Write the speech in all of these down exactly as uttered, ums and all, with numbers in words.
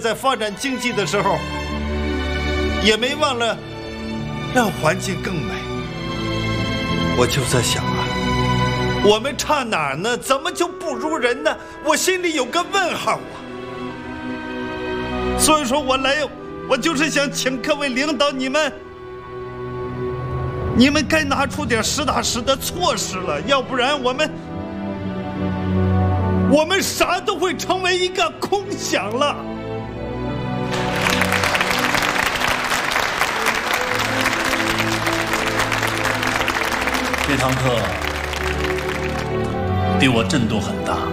在发展经济的时候，也没忘了让环境更美。我就在想啊，我们差哪儿呢？怎么就不如人呢？我心里有个问号啊。所以说我来，我就是想请各位领导你们，你们该拿出点实打实的措施了，要不然我们。我们啥都会成为一个空想了。 这堂课对我震动很大，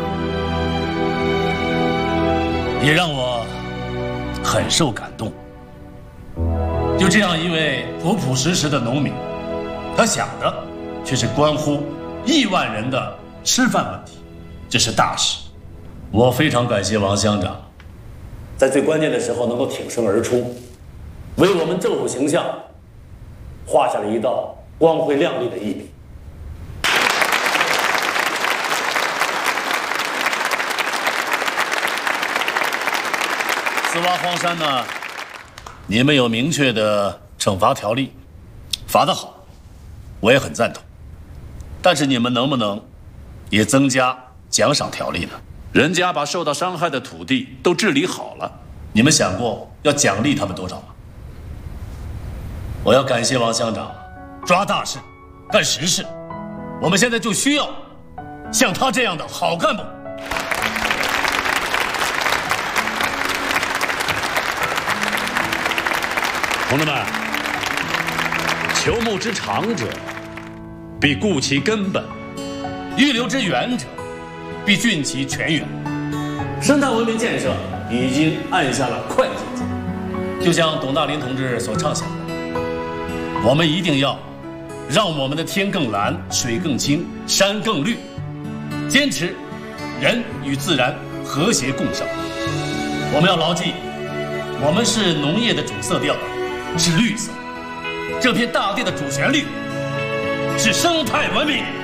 也让我很受感动。就这样一位朴朴实实的农民，他想的却是关乎亿万人的吃饭问题。这是大事，我非常感谢王乡长，在最关键的时候能够挺身而出，为我们政府形象画下了一道光辉亮丽的一笔。四挖荒山呢，你们有明确的惩罚条例，罚得好，我也很赞同。但是你们能不能也增加奖赏条例呢？人家把受到伤害的土地都治理好了，你们想过要奖励他们多少吗？我要感谢王乡长，抓大事，干实事。我们现在就需要像他这样的好干部。 同志们，求木之长者，必固其根本； 预留之远者，必峻其泉源。生态文明建设已经按下了快进键，就像董大林同志所畅想的，我们一定要让我们的天更蓝、水更清、山更绿，坚持人与自然和谐共生。我们要牢记，我们是农业的主色调是绿色，这片大地的主旋律是生态文明。